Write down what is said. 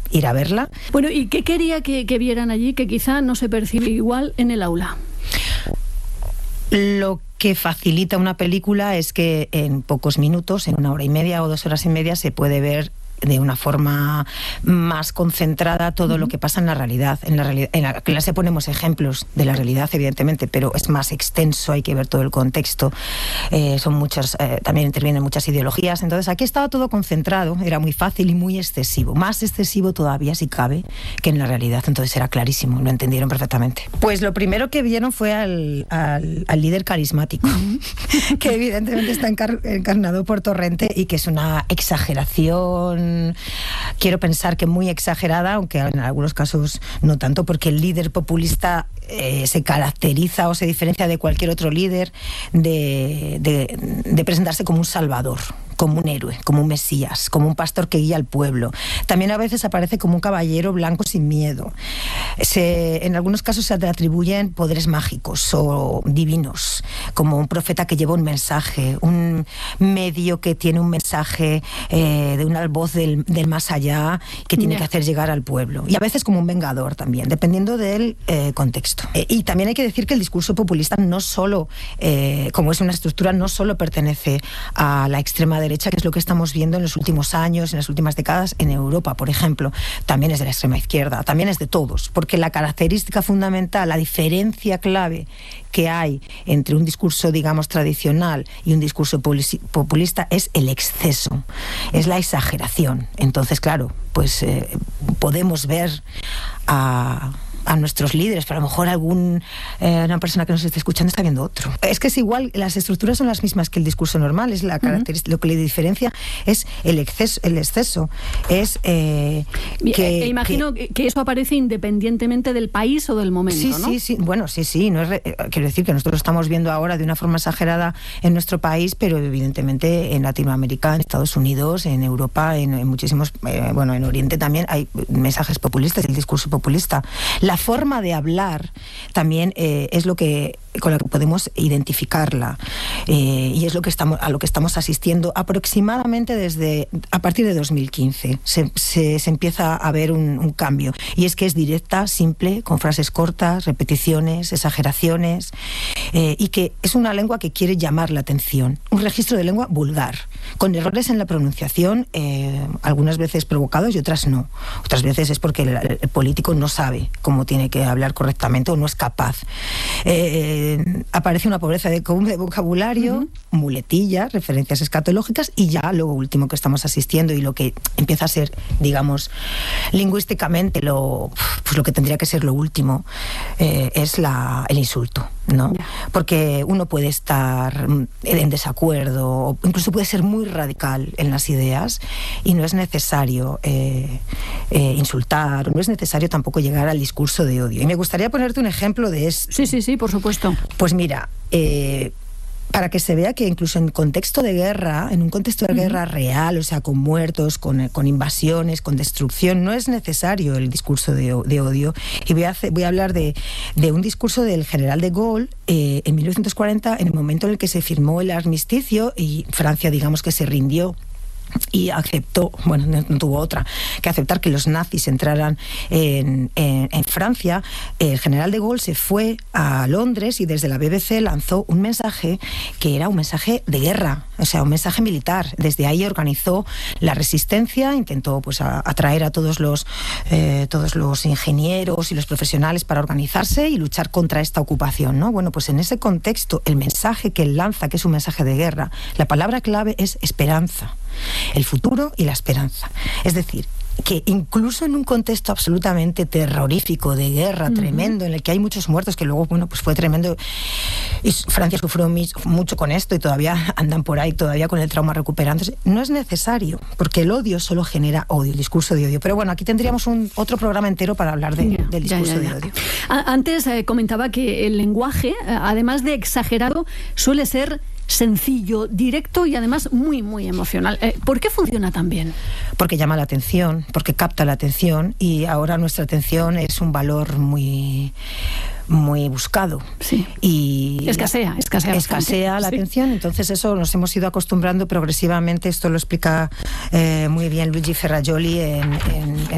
ir a verla. Bueno, ¿y qué quería que vieran allí que quizá no se percibe igual en el aula? Lo que facilita una película es que en pocos minutos, en 1 hora y media o 2 horas y media, se puede ver de una forma más concentrada todo lo que pasa en la realidad. En la clase ponemos ejemplos de la realidad, evidentemente, pero es más extenso, hay que ver todo el contexto. Son muchas, también intervienen muchas ideologías. Entonces aquí estaba todo concentrado, era muy fácil y muy excesivo. Más excesivo todavía, si cabe, que en la realidad. Entonces era clarísimo, lo entendieron perfectamente. Pues lo primero que vieron fue al líder carismático, que evidentemente está encarnado por Torrente y que es una exageración. Quiero pensar que muy exagerada, aunque en algunos casos no tanto, porque el líder populista se caracteriza o se diferencia de cualquier otro líder de presentarse como un salvador, como un héroe, como un mesías, como un pastor que guía al pueblo. También a veces aparece como un caballero blanco sin miedo. En algunos casos se le atribuyen poderes mágicos o divinos, como un profeta que lleva un mensaje, un medio que tiene un mensaje de una voz del más allá que tiene que hacer llegar al pueblo. Y a veces como un vengador también, dependiendo del contexto. Y también hay que decir que el discurso populista no solo, como es una estructura, no solo pertenece a la extrema derecha, que es lo que estamos viendo en los últimos años, en las últimas décadas, en Europa, por ejemplo. También es de la extrema izquierda, también es de todos, porque la característica fundamental, la diferencia clave que hay entre un discurso, digamos, tradicional y un discurso populista es el exceso, es la exageración. Entonces, claro, pues podemos ver a nuestros líderes, pero a lo mejor una persona que nos esté escuchando está viendo otro. Es que es igual, las estructuras son las mismas que el discurso normal, es la característica, lo que le diferencia es el exceso, es imagino que eso aparece independientemente del país o del momento, ¿no? Sí, bueno, sí, no es quiero decir que nosotros lo estamos viendo ahora de una forma exagerada en nuestro país, pero evidentemente en Latinoamérica, en Estados Unidos, en Europa, en muchísimos, en Oriente también hay mensajes populistas, el discurso populista. La forma de hablar también es con la que podemos identificarla y es a lo que estamos asistiendo aproximadamente a partir de 2015. Se empieza a ver un cambio, y es que es directa, simple, con frases cortas, repeticiones, exageraciones, y que es una lengua que quiere llamar la atención, un registro de lengua vulgar, con errores en la pronunciación, algunas veces provocados y otras no. Otras veces es porque el político no sabe cómo tiene que hablar correctamente o no es capaz. Aparece una pobreza de vocabulario, muletillas, referencias escatológicas, y ya lo último que estamos asistiendo y lo que empieza a ser, digamos, lingüísticamente lo que tendría que ser lo último, es el insulto, ¿no? Porque uno puede estar en desacuerdo o incluso puede ser muy radical en las ideas y no es necesario insultar, no es necesario tampoco llegar al discurso de odio. Y me gustaría ponerte un ejemplo de esto. Sí, por supuesto. Pues mira, para que se vea que incluso en contexto de guerra, en un contexto de guerra real, o sea, con muertos, con invasiones, con destrucción, no es necesario el discurso de odio. Y voy a hablar de un discurso del general de Gaulle en 1940, en el momento en el que se firmó el armisticio y Francia, digamos, que se rindió y aceptó, no tuvo otra que aceptar que los nazis entraran en Francia. El general de Gaulle se fue a Londres y desde la BBC lanzó un mensaje que era un mensaje de guerra, o sea, un mensaje militar. Desde ahí organizó la resistencia, intentó atraer a todos los ingenieros y los profesionales para organizarse y luchar contra esta ocupación, ¿no? Bueno, pues en ese contexto, el mensaje que él lanza, que es un mensaje de guerra, la palabra clave es esperanza. El futuro y la esperanza. Es decir, que incluso en un contexto absolutamente terrorífico, de guerra, tremendo, en el que hay muchos muertos, que luego, pues fue tremendo, y Francia sufrió mucho con esto y todavía andan por ahí, todavía con el trauma recuperándose, no es necesario, porque el odio solo genera odio, el discurso de odio. Pero bueno, aquí tendríamos otro programa entero para hablar del discurso de odio. Antes comentaba que el lenguaje, además de exagerado, suele ser sencillo, directo y además muy, muy emocional. ¿Por qué funciona tan bien? Porque llama la atención, porque capta la atención, y ahora nuestra atención es un valor muy buscado. Sí. Y escasea la atención, entonces eso nos hemos ido acostumbrando progresivamente. Esto lo explica muy bien Luigi Ferrajoli en